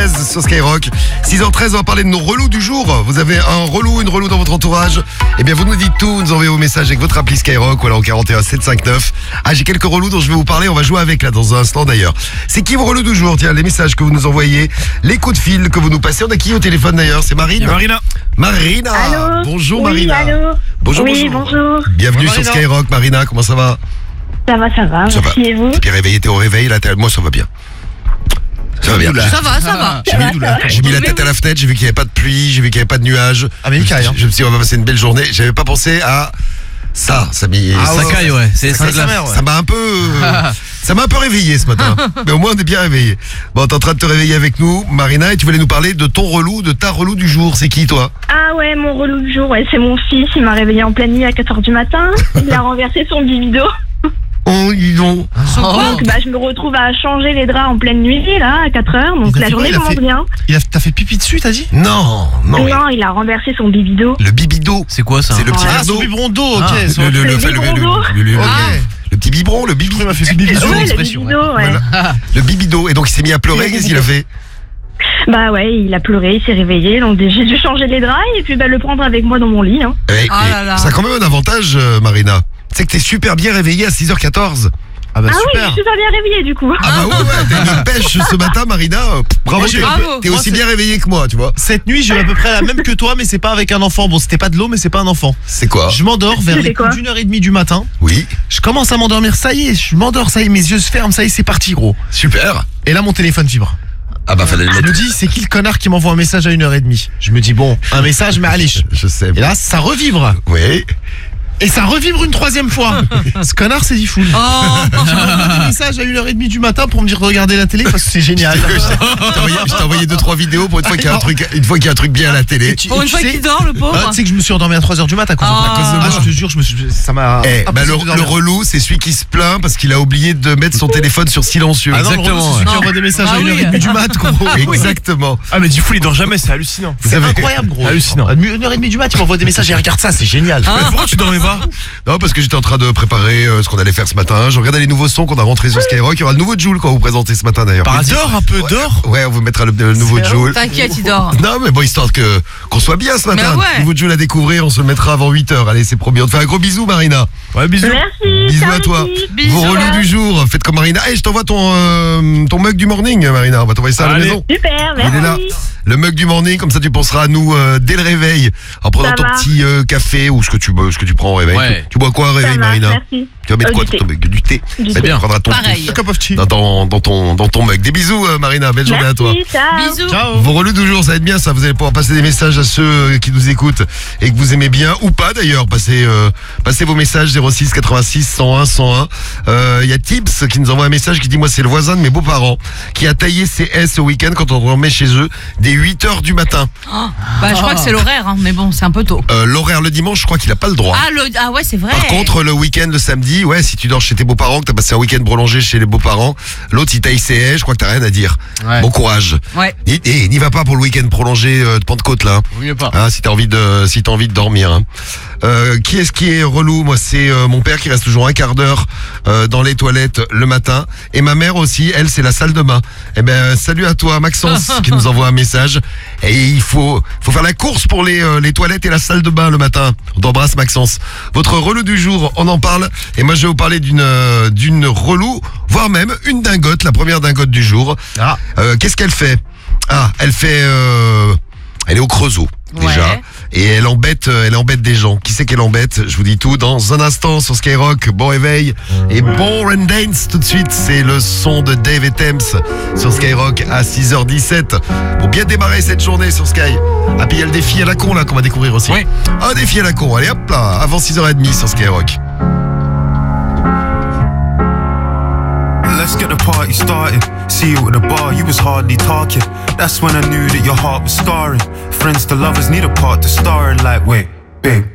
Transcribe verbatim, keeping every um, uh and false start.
treize sur Skyrock. six heures treize, on va parler de nos relous du jour. Vous avez un relou, une relou dans votre entourage? Eh bien, vous nous dites tout, nous envoyez vos messages avec votre appli Skyrock ou alors au quarante et un sept cent cinquante-neuf. Ah, j'ai quelques relous dont je vais vous parler, on va jouer avec là dans un instant d'ailleurs. C'est qui vos relous du jour? Tiens, les messages que vous nous envoyez, les coups de fil que vous nous passez. On a qui au téléphone d'ailleurs? C'est Marine. Marina. Marina. Allô. Bonjour Oui, Marina. allô. Bonjour, oui, bonjour. bonjour. Bienvenue Ouais, sur Marina. Skyrock, Marina, comment ça va? Ça va, ça va, Ça merci va. et vous? T'es bien réveillé, t'es au réveil là, t'es- moi ça va bien. Ça va bien. Ça va, ça va. J'ai mis, j'ai mis la tête à la fenêtre, j'ai vu qu'il n'y avait pas de pluie, j'ai vu qu'il n'y avait pas de nuages. Ah, mais nickel, je, hein. je me suis dit, on va passer une belle journée. J'avais pas pensé à ça. Ça m'a, Ah, ça, ouais, Ça caille, ouais. C'est Ça ça caille sa mère, ouais. ça m'a un peu, euh, ça m'a un peu réveillé ce matin. Mais au moins on est bien réveillé. Bon, t'es en train de te réveiller avec nous, Marina, et tu voulais nous parler de ton relou, de ta relou du jour. C'est qui toi? Ah ouais, mon relou du jour, ouais, c'est mon fils. Il m'a réveillé en pleine nuit à quatre heures du matin. Il a renversé son bibido. Oh, ils ont. Donc bah, je me retrouve à changer les draps en pleine nuit, là, à quatre heures. Donc Il a la fait quoi, journée il a commence fait- bien. Il a, t'as fait pipi dessus, t'as dit? Non, non. Non, il a renversé son bibido. Le bibido. C'est quoi ça? C'est le petit Ah, verre son d'eau. biberon d'eau, ok. Ah. son- Le, le, le, Le enfin, le- biberon le- d'eau. le- le- le- Ok. le petit biberon, le bibi. Il m'a fait pipi dessus. Ouais, le expression, bibido, ouais. Voilà. Le bibido. Et donc il s'est mis à pleurer, Le qu'est-ce qu'il a fait? Bah ouais, il a pleuré, il s'est réveillé. Donc j'ai dû changer les draps et puis bah, le prendre avec moi dans mon lit. Hein. Eh, Ah eh, là là. Ça a quand même un avantage, euh, Marina. C'est que t'es super bien réveillée à six heures quatorze. Ah bah Ah oui, super. je suis pas bien réveillée du coup. Ah bah ouais, ouais, t'as une pêche ce matin, Marina. euh, pff, Bravo, Moi, j'ai- t'es, Bravo. t'es Moi, aussi c'est- bien réveillée que moi, tu vois. Cette nuit, j'ai eu à peu près la même que toi, mais c'est pas avec un enfant. Bon, c'était pas de l'eau, mais c'est pas un enfant. C'est quoi? Je m'endors vers C'était les coups quoi d'une heure et demie du matin. Oui, Je commence à m'endormir, ça y est, je m'endors, ça y est, mes yeux se ferment, ça y est, c'est parti, gros. super. Et là, mon téléphone vibre. Ah bah fallait le Je mettre. me dis, c'est qui le connard qui m'envoie un message à une heure et demie? Je me dis, bon, un message, mais allez. Je sais. Et là, ça revibre. Oui. Et ça revibre une troisième fois. Ce connard, c'est dit fou. Oh. Tu m'envoies un message à une heure et demie du matin pour me dire de regarder la télé parce que c'est génial. Je t'ai envoyé, je t'ai envoyé deux trois vidéos pour une fois qu'il y a un truc, une fois qu'il y a un truc bien à la télé. Tu- Pour une tu fois sais- qu'il dort, le pauvre. Ah, tu sais que je me suis endormi à trois heures du matin à cause de, Ah. à cause de moi. Je te jure, je me suis, ça m'a. Eh, bah impossible le, de le dormir. relou, c'est celui qui se plaint parce qu'il a oublié de mettre son téléphone sur silencieux. Ah non, le Exactement, relou, c'est celui ouais. qui envoie des messages Ah à une heure oui. et demie du mat, gros. Exactement. Ah mais du coup il dort jamais, c'est hallucinant. C'est avez- incroyable, gros. Hallucinant. À une heure et demie du mat, il m'envoie des messages et regarde ça, c'est génial. Hein? Mais pourquoi tu dormais pas? Non, parce que j'étais en train de préparer euh, ce qu'on allait faire ce matin. Je regardais les nouveaux sons qu'on a rentrés sur Skyrock. Il y aura le nouveau Joule qu'on va vous présenter ce matin d'ailleurs. Bah, dors un peu, dors. Ouais, on vous mettra le, le nouveau Joule. T'inquiète, il dort. Non, mais bon, histoire que qu'on soit bien ce matin. Mais ouais. Nouveau Joule à découvrir, on se le mettra avant huit heures. Allez, c'est promis. On te fait un gros bisou, Marina. Ouais, bisous. Merci. Bisous ciao, à toi. l'équipe. Bisous. Vos relous du jour, faites comme Marina. Hey, je t'envoie ton, euh, ton mug du morning, Marina. On va t'envoyer ça à la Allez. maison. Super, Il est là. merci. Le mug du morning, comme ça tu penseras à nous euh, dès le réveil, en prenant Ça ton marche. petit euh, café ou ce que tu bois, ce que tu prends au réveil. Ouais. Tu, tu bois quoi au Ça réveil, marche, Marina? merci. Tu vas mettre Euh, quoi du dans ton thé. mug? Du thé. Du Bah, thé. bien, tu prendras ton Pareil. A cup of tea. dans ton, dans ton, dans ton mug. Des bisous, euh, Marina. Belle journée à toi. Merci, ciao. Bisous. Ciao. Vos relous du jour, ça va être bien ça. Vous allez pouvoir passer des messages à ceux euh, qui nous écoutent et que vous aimez bien ou pas d'ailleurs. Passez, euh, passez vos messages zéro six quatre-vingt-six cent un cent un. Euh, Il y a Tips qui nous envoie un message qui dit moi c'est le voisin de mes beaux-parents qui a taillé ses S au week-end quand on dormait chez eux dès huit heures du matin. Oh. Bah, je crois que c'est l'horaire, hein, mais bon, c'est un peu tôt. Euh, L'horaire le dimanche, je crois qu'il a pas le droit. Ah, le... ah ouais, c'est vrai. Par contre, le week-end, le samedi, ouais, si tu dors chez tes beaux-parents, que t'as passé un week-end prolongé chez les beaux-parents, l'autre il taille ses haies, je crois que t'as rien à dire. Ouais. Bon courage. Ouais, Et, et n'y va pas pour le week-end prolongé euh, de Pentecôte là. vaut mieux pas. Hein, si t'as envie de, si t'as envie de dormir. Hein. Euh, qui est-ce qui est relou? Moi, c'est euh, mon père qui reste toujours un quart d'heure euh, dans les toilettes le matin, et ma mère aussi. Elle, c'est la salle de bain. Eh ben, salut à toi, Maxence, qui nous envoie un message. Et il faut, faut faire la course pour les, euh, les toilettes et la salle de bain le matin. On t'embrasse, Maxence. Votre relou du jour, on en parle. Et moi, je vais vous parler d'une, euh, d'une relou, voire même une dingote, la première dingote du jour. Ah. Euh, qu'est-ce qu'elle fait? Ah, elle fait, euh, elle est au Creusot déjà, Ouais. et elle embête, euh, elle embête des gens. Qui c'est qu'elle embête? Je vous dis tout dans un instant sur Skyrock. Bon réveil et bon Rain Dance tout de suite. C'est le son de Dave et Thames sur Skyrock à six heures dix-sept pour bien démarrer cette journée sur Sky. Ah puis il y a le défi à la con là qu'on va découvrir aussi. Oui. Un défi à la con. Allez hop là, avant six heures trente sur Skyrock. Let's get the party started. See you at the bar, you was hardly talking. That's when I knew that your heart was scarring. Friends to lovers need a part to star in. Like, wait, babe,